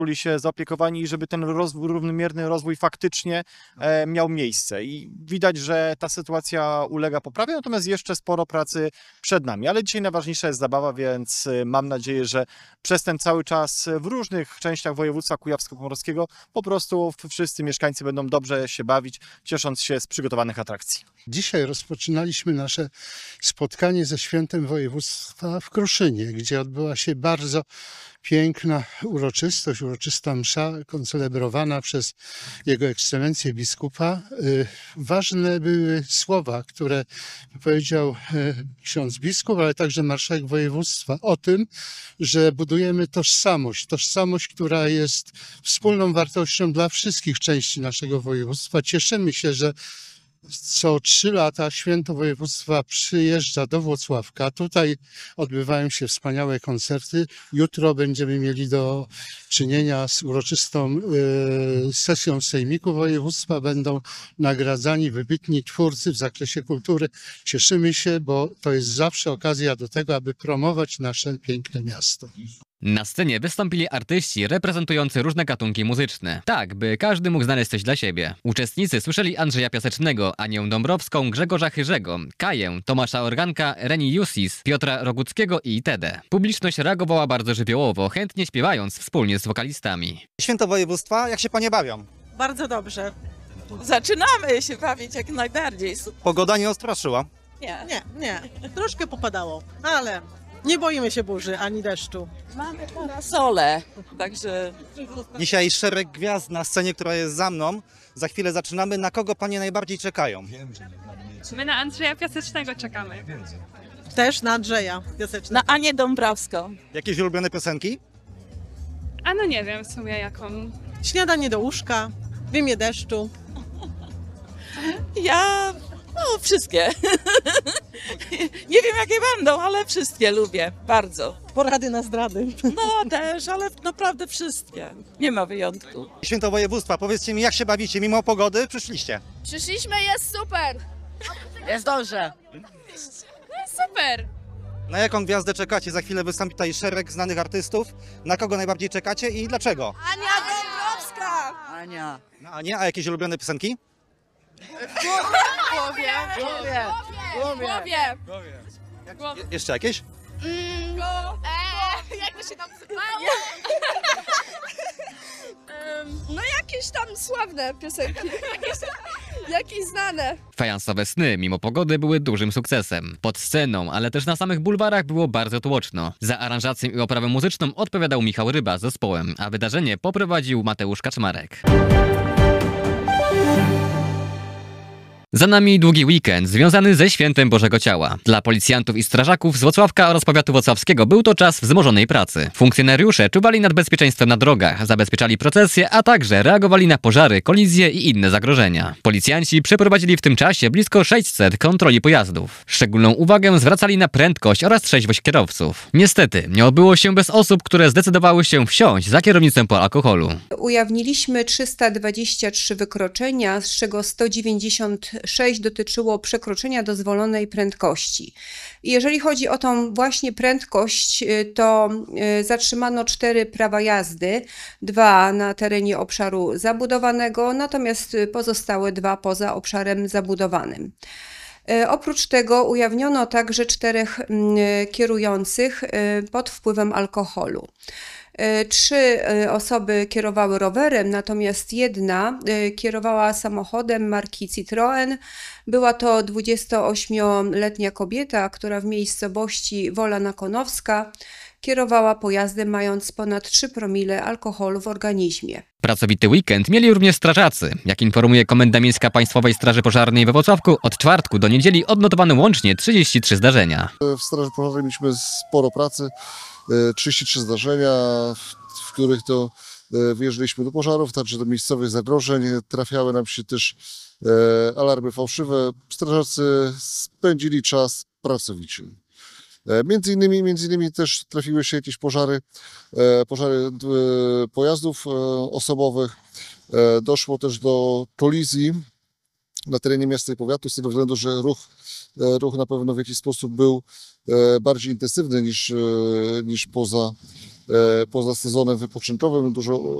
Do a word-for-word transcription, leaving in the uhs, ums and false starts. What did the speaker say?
czuli się zaopiekowani i żeby ten rozwój, równomierny rozwój faktycznie e, miał miejsce. I widać, że ta sytuacja ulega poprawie, natomiast jeszcze sporo pracy przed nami. Ale dzisiaj najważniejsza jest zabawa, więc e, mam nadzieję, że przez ten cały czas w różnych częściach województwa kujawsko-pomorskiego po prostu wszyscy mieszkańcy będą dobrze się bawić, ciesząc się z przygotowanych atrakcji. Dzisiaj rozpoczynaliśmy nasze spotkanie ze Świętem Województwa w Kruszynie, gdzie odbyła się bardzo piękna uroczystość, uroczysta msza koncelebrowana przez Jego Ekscelencję biskupa. Ważne były słowa, które powiedział ksiądz biskup, ale także marszałek województwa o tym, że budujemy tożsamość, tożsamość, która jest wspólną wartością dla wszystkich części naszego województwa. Cieszymy się, że co trzy lata Święto Województwa przyjeżdża do Włocławka. Tutaj odbywają się wspaniałe koncerty. Jutro będziemy mieli do czynienia z uroczystą y, sesją Sejmiku Województwa. Będą nagradzani wybitni twórcy w zakresie kultury. Cieszymy się, bo to jest zawsze okazja do tego, aby promować nasze piękne miasto. Na scenie wystąpili artyści reprezentujący różne gatunki muzyczne. Tak, by każdy mógł znaleźć coś dla siebie. Uczestnicy słyszeli Andrzeja Piasecznego, Anię Dąbrowską, Grzegorza Chyrzego, Kaję, Tomasza Organka, Reni Jusis, Piotra Roguckiego i itd. Publiczność reagowała bardzo żywiołowo, chętnie śpiewając wspólnie z wokalistami. Święto Województwa, jak się panie bawią? Bardzo dobrze. Zaczynamy się bawić jak najbardziej. Pogoda nie ostraszyła. Nie. Nie, nie. Troszkę popadało, ale nie boimy się burzy ani deszczu. Mamy parasolę, także Dzisiaj szereg gwiazd na scenie, która jest za mną. Za chwilę zaczynamy. Na kogo panie najbardziej czekają? My na Andrzeja Piasecznego czekamy. Też na Andrzeja Piasecznego. na Anię Dąbrowską. Jakieś ulubione piosenki? A no nie wiem w sumie jaką. Śniadanie do łóżka, wyjmie deszczu. Ja, no wszystkie. Nie wiem jakie będą, ale wszystkie lubię, bardzo. Porady na zdrady. No też, ale naprawdę wszystkie. Nie ma wyjątku. Święto Województwa, powiedzcie mi, jak się bawicie? Mimo pogody przyszliście. Przyszliśmy, jest super! Jest dobrze. Super! Na jaką gwiazdę czekacie? Za chwilę wystąpi tutaj szereg znanych artystów. Na kogo najbardziej czekacie i dlaczego? Ania Dąbrowska! Ania. No, a nie, a jakieś ulubione piosenki? W głowie! W głowie! W głowie! Je jeszcze jakieś? Mm, eee, jak to się tam nazywało? No jakieś tam sławne piosenki, jakieś, jakieś znane. Fajansowe sny mimo pogody były dużym sukcesem. Pod sceną, ale też na samych bulwarach było bardzo tłoczno. Za aranżację i oprawę muzyczną odpowiadał Michał Ryba z zespołem, a wydarzenie poprowadził Mateusz Kaczmarek. Za nami długi weekend związany ze Świętem Bożego Ciała. Dla policjantów i strażaków z Włocławka oraz powiatu włocławskiego był to czas wzmożonej pracy. Funkcjonariusze czuwali nad bezpieczeństwem na drogach, zabezpieczali procesje, a także reagowali na pożary, kolizje i inne zagrożenia. Policjanci przeprowadzili w tym czasie blisko sześćset kontroli pojazdów. Szczególną uwagę zwracali na prędkość oraz trzeźwość kierowców. Niestety, nie obyło się bez osób, które zdecydowały się wsiąść za kierownicą po alkoholu. Ujawniliśmy trzysta dwadzieścia trzy wykroczenia, z czego sto dziewięćdziesiąt sześć dotyczyło przekroczenia dozwolonej prędkości. Jeżeli chodzi o tą właśnie prędkość, to zatrzymano cztery prawa jazdy, dwa na terenie obszaru zabudowanego, natomiast pozostałe dwa poza obszarem zabudowanym. Oprócz tego ujawniono także czterech kierujących pod wpływem alkoholu. Trzy osoby kierowały rowerem, natomiast jedna kierowała samochodem marki Citroen. Była to dwudziestoośmioletnia kobieta, która w miejscowości Wola Nakonowska kierowała pojazdem mając ponad trzy promile alkoholu w organizmie. Pracowity weekend mieli również strażacy. Jak informuje Komenda Miejska Państwowej Straży Pożarnej we Włocławku, od czwartku do niedzieli odnotowano łącznie trzydzieści trzy zdarzenia. W Straży Pożarnej mieliśmy sporo pracy, trzydzieści trzy zdarzenia, w których to wyjeżdżaliśmy do pożarów, także do miejscowych zagrożeń. Trafiały nam się też alarmy fałszywe. Strażacy spędzili czas pracowicie. Między innymi, między innymi też trafiły się jakieś pożary, pożary pojazdów osobowych. Doszło też do kolizji na terenie miasta i powiatu z tego względu, że ruch, ruch na pewno w jakiś sposób był bardziej intensywny niż, niż poza poza sezonem wypoczynkowym. Dużo